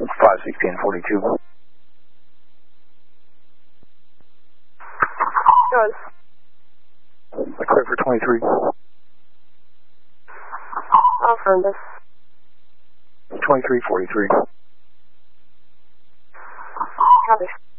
51642. Good. Clear for 23. Affirmative. 2343. Copy.